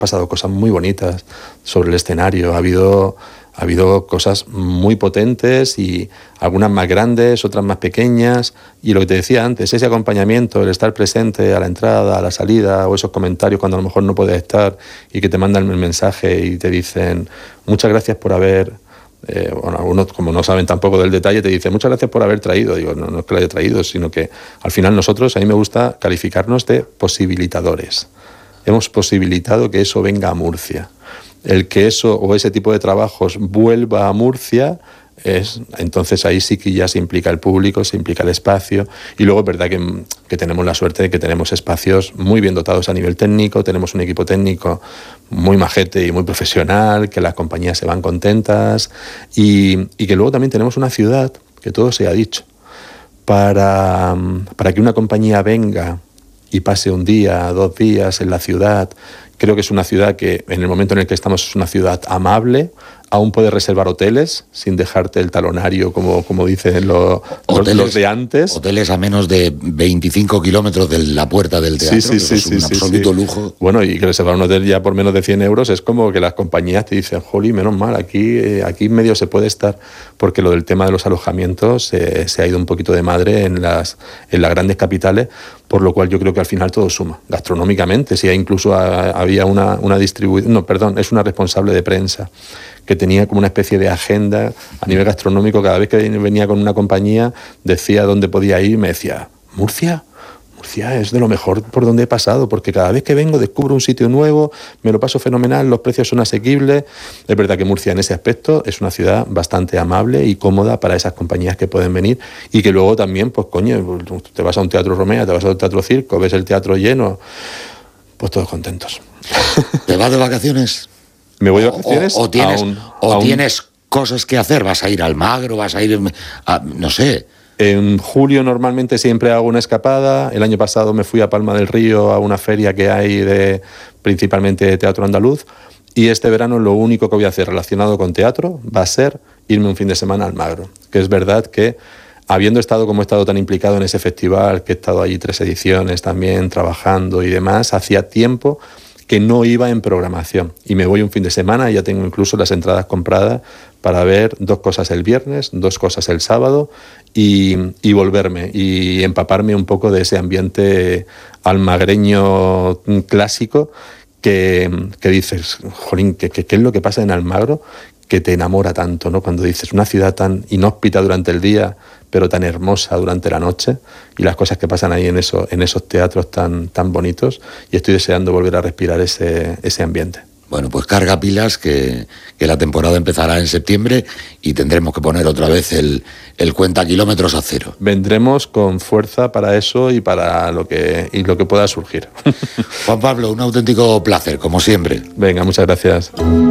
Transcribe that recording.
pasado cosas muy bonitas sobre el escenario. Ha habido cosas muy potentes y algunas más grandes, otras más pequeñas. Y lo que te decía antes, ese acompañamiento, el estar presente a la entrada, a la salida, o esos comentarios cuando a lo mejor no puedes estar y que te mandan el mensaje y te dicen muchas gracias por haber... bueno, algunos como no saben tampoco del detalle te dicen muchas gracias por haber traído. Digo, no es que lo haya traído, sino que al final nosotros, a mí me gusta calificarnos de posibilitadores. Hemos posibilitado que eso venga a Murcia. El que eso o ese tipo de trabajos vuelva a Murcia, entonces ahí sí que ya se implica el público, se implica el espacio. Y luego es verdad que tenemos la suerte de que tenemos espacios muy bien dotados a nivel técnico, tenemos un equipo técnico muy majete y muy profesional, que las compañías se van contentas y que luego también tenemos una ciudad, que todo se ha dicho, para que una compañía venga y pase un día, 2 días en la ciudad. Creo que es una ciudad que en el momento en el que estamos es una ciudad amable. Aún puedes reservar hoteles sin dejarte el talonario, como dicen los de antes. Hoteles a menos de 25 kilómetros de la puerta del teatro, sí, que eso es un absoluto lujo. Bueno, y que reservar un hotel ya por menos de 100 euros es como que las compañías te dicen, jolí, menos mal, aquí medio se puede estar, porque lo del tema de los alojamientos se ha ido un poquito de madre en las grandes capitales, por lo cual yo creo que al final todo suma, gastronómicamente. Si incluso había una distribuidora, no, perdón, es una responsable de prensa que tenía como una especie de agenda a nivel gastronómico. Cada vez que venía con una compañía decía dónde podía ir y me decía, Murcia es de lo mejor por donde he pasado, porque cada vez que vengo descubro un sitio nuevo, me lo paso fenomenal, los precios son asequibles. Es verdad que Murcia en ese aspecto es una ciudad bastante amable y cómoda para esas compañías que pueden venir y que luego también, pues coño, te vas a un teatro Romea, te vas a un teatro Circo, ves el teatro lleno, pues todos contentos. ¿Te vas de vacaciones? ¿Me voy de vacaciones? ¿O tienes cosas que hacer? ¿Vas a ir a Almagro? ¿Vas a ir no sé? En julio normalmente siempre hago una escapada. El año pasado me fui a Palma del Río a una feria que hay principalmente de teatro andaluz. Y este verano lo único que voy a hacer relacionado con teatro va a ser irme un fin de semana a Almagro. Que es verdad que habiendo estado como he estado tan implicado en ese festival, que he estado allí 3 ediciones también trabajando y demás, hacía tiempo que no iba en programación. Y me voy un fin de semana y ya tengo incluso las entradas compradas para ver 2 cosas el viernes, 2 cosas el sábado y volverme y empaparme un poco de ese ambiente almagreño clásico que dices, jolín, ¿qué es lo que pasa en Almagro? Que te enamora tanto, ¿no? Cuando dices una ciudad tan inhóspita durante el día, pero tan hermosa durante la noche, y las cosas que pasan ahí en esos teatros tan bonitos, y estoy deseando volver a respirar ese ambiente. Bueno, pues carga pilas, que la temporada empezará en septiembre y tendremos que poner otra vez el cuenta kilómetros a cero. Vendremos con fuerza para eso y para lo que pueda surgir. Juan Pablo, un auténtico placer, como siempre. Venga, muchas gracias.